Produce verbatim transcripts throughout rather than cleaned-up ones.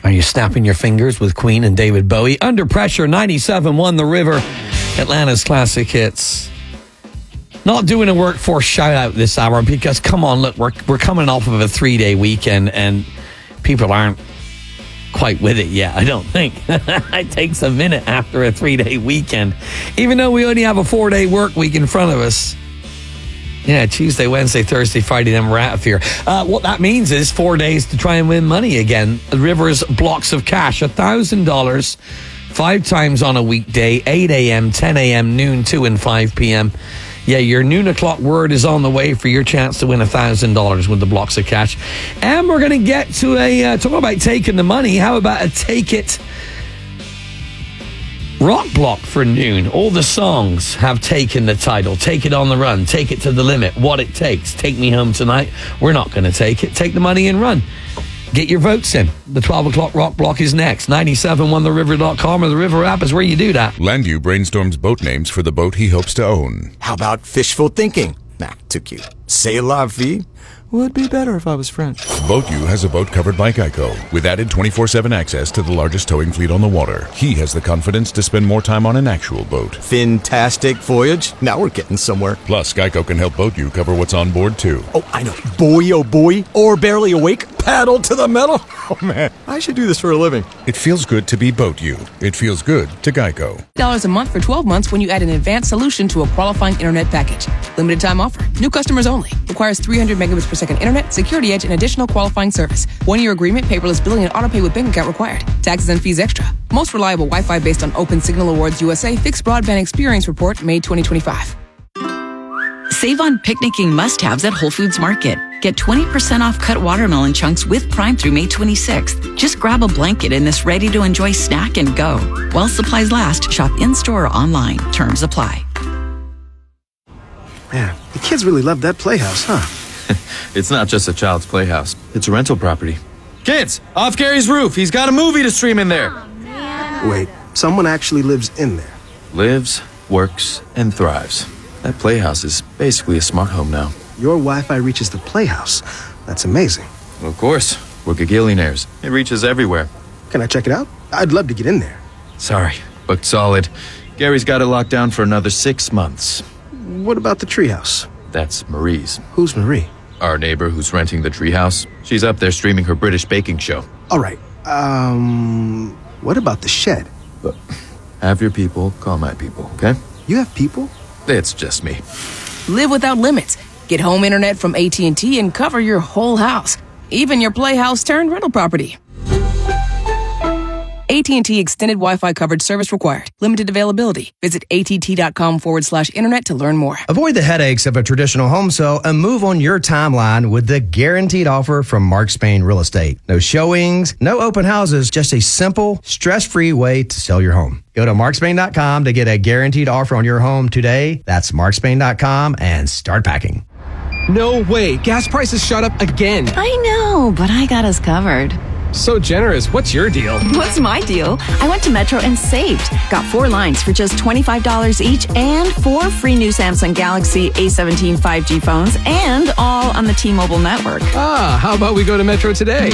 Are you snapping your fingers with Queen and David Bowie? Under Pressure, ninety-seven point one The River, Atlanta's classic hits. Not doing a workforce shout out this hour because, come on, look, we're, we're coming off of a three-day weekend and people aren't quite with it yet, I don't think. It takes a minute after a three-day weekend, even though we only have a four-day work week in front of us. Yeah, Tuesday, Wednesday, Thursday, Friday, then we're out of here. Uh, what that means is four days to try and win money again. Rivers blocks of cash, one thousand dollars, five times on a weekday, eight a.m., ten a.m., noon, two and five p.m. Yeah, your noon o'clock word is on the way for your chance to win one thousand dollars with the blocks of cash. And we're going to get to a, uh, talk about taking the money. How about a Take It rock block for noon? All the songs have taken the title. Take It on the Run, Take It to the Limit, What It Takes, Take Me Home Tonight. We're not going to take it. Take the money and run. Get your votes in. The twelve o'clock rock block is next. ninety-seven point one the river dot com or the River app is where you do that. Landu brainstorms boat names for the boat he hopes to own. How about fishful thinking? Nah, too cute. C'est la vie. Would be better if I was French. BoatU has a boat covered by Geico with added twenty-four seven access to the largest towing fleet on the water. He has the confidence to spend more time on an actual boat. Fantastic voyage. Now we're getting somewhere. Plus, Geico can help BoatU cover what's on board, too. Oh, I know. Boy, oh boy. Or barely awake. Paddle to the metal. Oh, man. I should do this for a living. It feels good to be BoatU. It feels good to Geico. dollars a month for twelve months when you add an advanced solution to a qualifying internet package. Limited time offer. New customers only. Requires three hundred megabits per second internet, security edge, and additional qualifying service. One-year agreement, paperless billing, and autopay with bank account required. Taxes and fees extra. Most reliable Wi-Fi based on Open Signal Awards U S A Fixed Broadband Experience Report, May twenty twenty-five. Save on picnicking must-haves at Whole Foods Market. Get twenty percent off cut watermelon chunks with Prime through May twenty-sixth. Just grab a blanket in this ready-to-enjoy snack and go. While supplies last, shop in-store or online. Terms apply. Man, the kids really love that playhouse, huh? It's not just a child's playhouse. It's a rental property. Kids, off Gary's roof. He's got a movie to stream in there. Wait, someone actually lives in there? Lives, works, and thrives. That playhouse is basically a smart home now. Your Wi-Fi reaches the playhouse. That's amazing. Well, of course. We're gagillionaires. It reaches everywhere. Can I check it out? I'd love to get in there. Sorry, booked solid. Gary's got it locked down for another six months. What about the treehouse? That's Marie's. Who's Marie? Our neighbor who's renting the treehouse. She's up there streaming her British baking show. All right. Um, what about the shed? But have your people call my people, okay? You have people? It's just me. Live without limits. Get home internet from A T and T and cover your whole house. Even your playhouse turned rental property. A T and T extended Wi-Fi coverage service required. Limited availability. Visit att.com forward slash internet to learn more. Avoid the headaches of a traditional home sale and move on your timeline with the guaranteed offer from Mark Spain Real Estate. No showings, no open houses, just a simple, stress-free way to sell your home. Go to mark spain dot com to get a guaranteed offer on your home today. That's mark spain dot com and start packing. No way. Gas prices shot up again. I know, but I got us covered. So generous. What's your deal? What's my deal? I went to Metro and saved. Got four lines for just twenty-five dollars each and four free new Samsung Galaxy A seventeen five G phones and all on the T-Mobile network. Ah, how about we go to Metro today?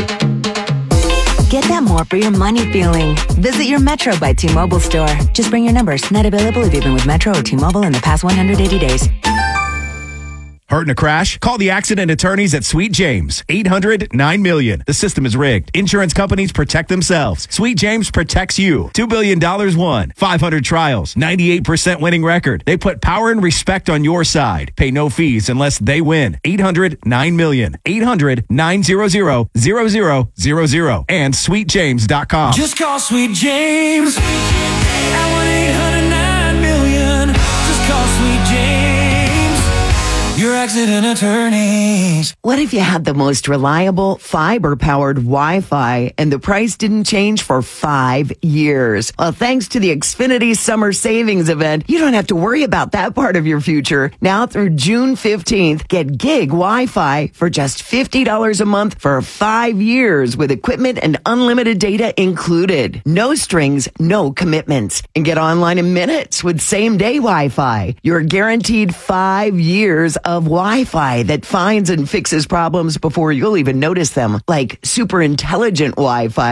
Get that more for your money feeling. Visit your Metro by T-Mobile store. Just bring your numbers. Not available if you've been with Metro or T-Mobile in the past one hundred eighty days. Hurt in a crash? Call the accident attorneys at Sweet James. eight hundred nine million. The system is rigged. Insurance companies protect themselves. Sweet James protects you. two billion dollars won. five hundred trials. ninety-eight percent winning record. They put power and respect on your side. Pay no fees unless they win. eight hundred nine million. eight hundred nine hundred zero zero zero and sweet james dot com. Just call Sweet James at one eight hundred nine million. Just call Sweet James. Your accident attorneys. What if you had the most reliable fiber-powered Wi-Fi and the price didn't change for five years? Well, thanks to the Xfinity Summer Savings Event, you don't have to worry about that part of your future. Now through June fifteenth, get gig Wi-Fi for just fifty dollars a month for five years with equipment and unlimited data included. No strings, no commitments. And get online in minutes with same-day Wi-Fi. You're guaranteed five years of Wi-Fi that finds and fixes problems before you'll even notice them, like super intelligent Wi-Fi